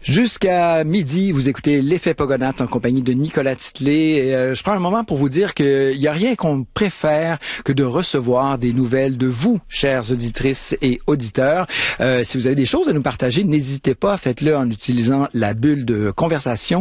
Jusqu'à midi, vous écoutez l'Effet Pogonat en compagnie de Nicolas Titley. Je prends un moment pour vous dire qu'il n'y a rien qu'on préfère que de recevoir des nouvelles de vous, chères auditrices et auditeurs. Si vous avez des choses à nous partager, n'hésitez pas, faites-le en utilisant la bulle de conversation